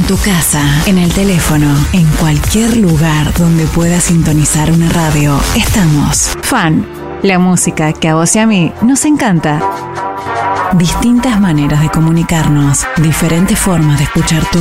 tu casa, en el teléfono, en cualquier lugar donde puedas sintonizar una radio. Estamos. Fan, la música que a vos y a mí nos encanta. Distintas maneras de comunicarnos, diferentes formas de escuchar tu